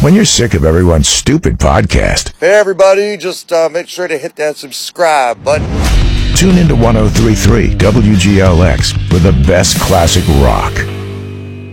when you're sick of everyone's stupid podcast. Hey, everybody, just make sure to hit that subscribe button. Tune into 1033 WGLX for the best classic rock.